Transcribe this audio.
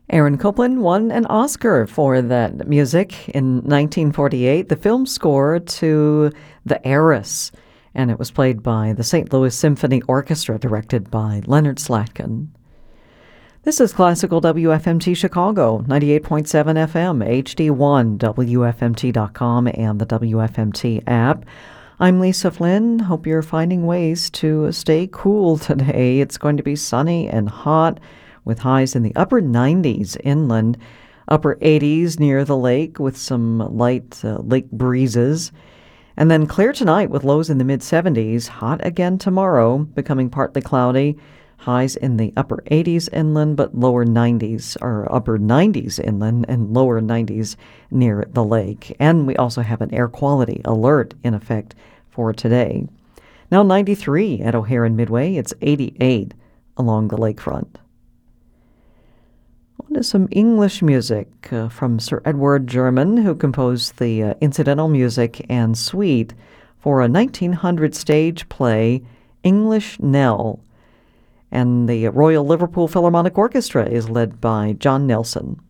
Aaron Copland won an Oscar for that music in 1948, the film score to The Heiress, and it was played by the St. Louis Symphony Orchestra, directed by Leonard Slatkin. This is Classical WFMT Chicago, 98.7 FM, HD1, WFMT.com, and the WFMT app. I'm Lisa Flynn. Hope you're finding ways to stay cool today. It's going to be sunny and hot, with highs in the upper 90s inland, upper 80s near the lake with some light lake breezes. And then clear tonight with lows in the mid-70s, hot again tomorrow, becoming partly cloudy, highs in the upper 80s inland, but lower 90s, or upper 90s inland and lower 90s near the lake. And we also have an air quality alert in effect for today. Now 93 at O'Hare and Midway, it's 88 along the lakefront. On to some English music from Sir Edward German, who composed the incidental music and suite for a 1900 stage play, English Nell. And the Royal Liverpool Philharmonic Orchestra is led by John Nelson.